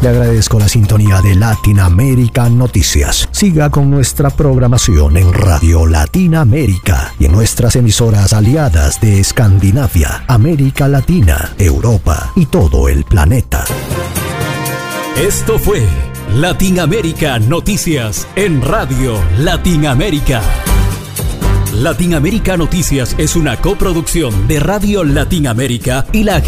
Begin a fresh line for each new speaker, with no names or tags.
Le agradezco la sintonía de Latinoamérica Noticias. Siga con nuestra programación en Radio Latinoamérica y en nuestras emisoras aliadas de Escandinavia, América Latina, Europa y todo el planeta.
Esto fue Latinoamérica Noticias en Radio Latinoamérica. Latinoamérica Noticias es una coproducción de Radio Latinoamérica y la